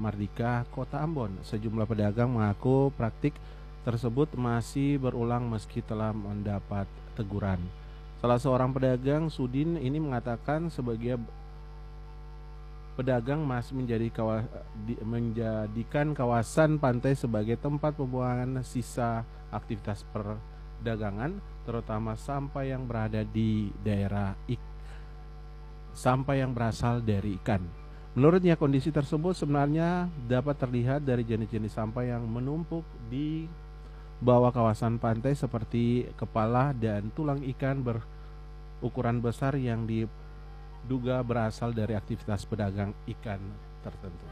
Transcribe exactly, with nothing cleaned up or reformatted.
Mardika, Kota Ambon. Sejumlah pedagang mengaku praktik tersebut masih berulang meski telah mendapat teguran. Salah seorang pedagang, Sudin, ini mengatakan sebagai pedagang masih menjadi kawa, di, menjadikan kawasan pantai sebagai tempat pembuangan sisa aktivitas perdagangan, terutama sampah yang berada di daerah ik, sampah yang berasal dari ikan. Menurutnya kondisi tersebut sebenarnya dapat terlihat dari jenis-jenis sampah yang menumpuk di bawah kawasan pantai seperti kepala dan tulang ikan berukuran besar yang diduga berasal dari aktivitas pedagang ikan tertentu.